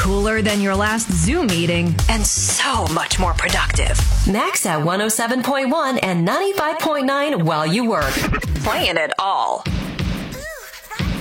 cooler than your last Zoom meeting, and so much more productive. Max at 107.1 and 95.9 while you work. Playing it all.